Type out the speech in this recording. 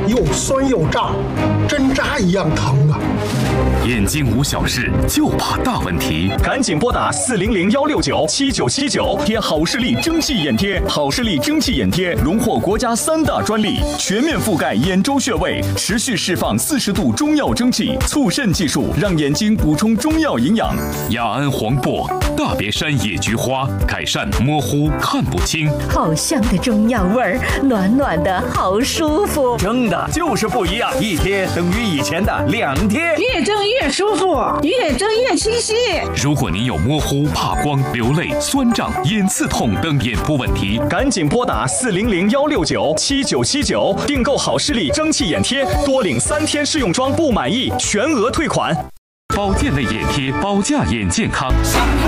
又酸又胀，针扎一样疼啊！ 眼睛无小事，就怕大问题， 赶紧拨打400-169-7979，贴好视力蒸汽眼贴。好视力蒸汽眼贴荣获国家3大专利，全面覆盖眼周穴位，持续释放40度中药蒸汽，促渗技术让眼睛补充中药营养。 雅安黄柏、大别山野菊花，改善模糊看不清。 好香的中药味儿，暖暖的好舒服。 蒸的就是不一样，一贴等于以前的2贴， 越蒸越舒服，越蒸越清晰。 如果您有模糊、怕光、流泪、酸胀、眼刺痛等眼部问题， 赶紧拨打400-169-7979，订购好视力蒸汽眼贴，多领3天试用装，不满意全额退款。 保健类眼贴，保驾眼健康。